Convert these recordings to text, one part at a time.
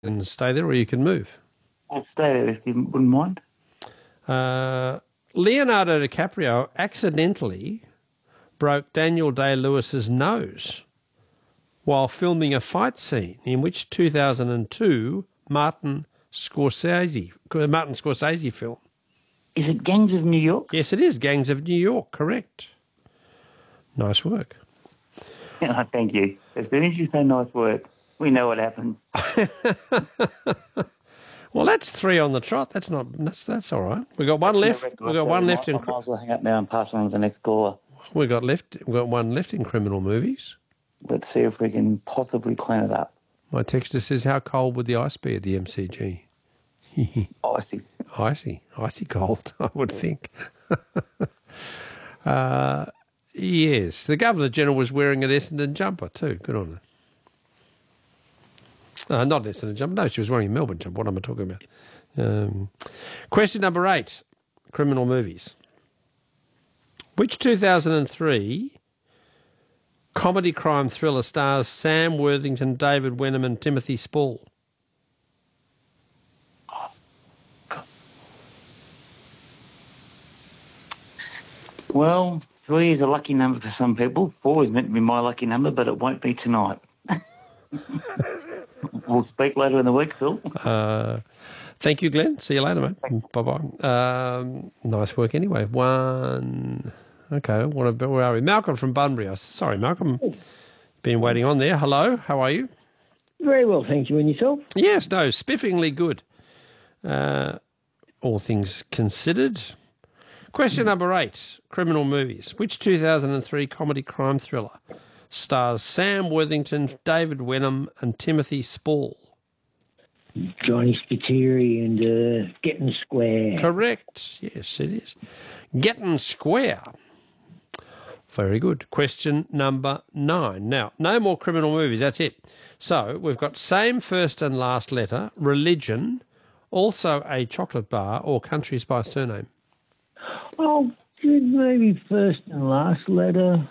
can stay there or you can move. I'll stay there if you wouldn't mind. Leonardo DiCaprio accidentally broke Daniel Day-Lewis's nose while filming a fight scene in which 2002 Martin Scorsese film. Is it Gangs of New York? Yes, it is. Gangs of New York, correct. Nice work. Thank you. As soon as you say nice work, we know what happens. Well, that's 3 on the trot. That's all right. We got one left. We got one left in. I might as well hang up now and pass on to the next caller. We got one left in criminal movies. Let's see if we can possibly clean it up. My texter says, "How cold would the ice be at the MCG?" Icy. Icy cold, I would think. Yes, the Governor-General was wearing an Essendon jumper too. Good on her. Not an Essendon jumper. No, she was wearing a Melbourne jumper. What am I talking about? Question number 8, criminal movies. Which 2003 comedy crime thriller stars Sam Worthington, David Wenham and Timothy Spall? Well, 3 is a lucky number for some people. 4 is meant to be my lucky number, but it won't be tonight. We'll speak later in the week, Phil. Thank you, Glenn. See you later, mate. Bye-bye. Nice work anyway. 1. Okay, where are we? Malcolm from Bunbury. Sorry, Malcolm. Been waiting on there. Hello, how are you? Very well, thank you. And yourself? Yes, no, spiffingly good. All things considered. Question number 8, criminal movies. Which 2003 comedy crime thriller stars Sam Worthington, David Wenham and Timothy Spall? Johnny Spiteri and Getting Square. Correct. Yes, it is. Getting Square. Very good. Question number 9. Now, no more criminal movies. That's it. So we've got same first and last letter, religion, also a chocolate bar, or countries by surname. Oh, maybe first and last letter.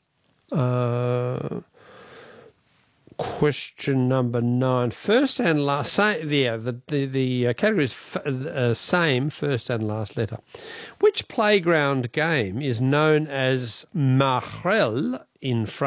Question number 9. First and last. The category is same first and last letter. Which playground game is known as Marelle in France?